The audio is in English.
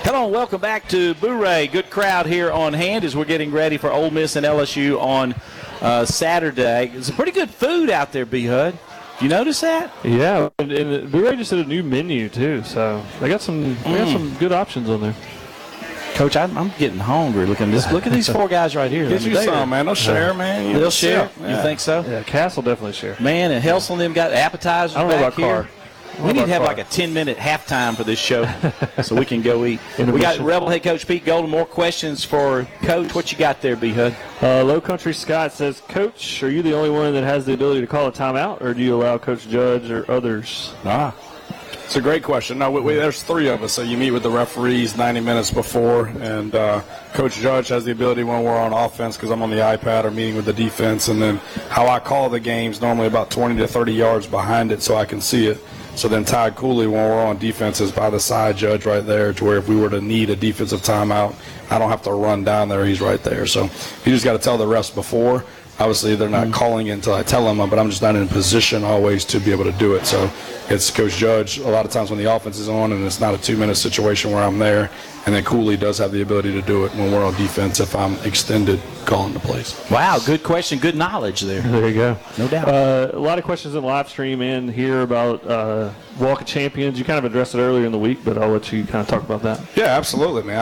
Hello and welcome back to Boo-Ray. Good crowd here on hand as we're getting ready for Ole Miss and LSU on Saturday. It's a pretty good food out there, B-Hud. You notice that? Yeah, and Boo-Ray just did a new menu too, so they got some good options on there. Coach, I'm getting hungry. Look at these four guys right here. Get you some, man. They'll share, man. They'll share? Yeah. You think so? Yeah, Cass will definitely share. Man, and Helsel and them got appetizers I don't know back about here. Carr. We need to have like a 10-minute halftime for this show so we can go eat. We got Rebel head coach Pete Golden. More questions for Coach. What you got there, B-Hud? Low Country Scott says, Coach, are you the only one that has the ability to call a timeout, or do you allow Coach Judge or others? It's a great question. No, there's three of us, so you meet with the referees 90 minutes before, and Coach Judge has the ability when we're on offense, because I'm on the iPad, or meeting with the defense, and then how I call the games, normally about 20 to 30 yards behind it so I can see it. So then Todd Cooley, when we're on defense, is by the side judge right there, to where if we were to need a defensive timeout, I don't have to run down there. He's right there. So you just got to tell the refs before. Obviously, they're not calling it until I tell them, but I'm just not in a position always to be able to do it. So it's Coach Judge a lot of times when the offense is on and it's not a 2-minute situation where I'm there. And then Cooley does have the ability to do it when we're on defense if I'm extended calling the plays. Wow, good question. Good knowledge there. There you go. No doubt. A lot of questions in the live stream and here about Walk of Champions. You kind of addressed it earlier in the week, but I'll let you kind of talk about that. Yeah, absolutely, man.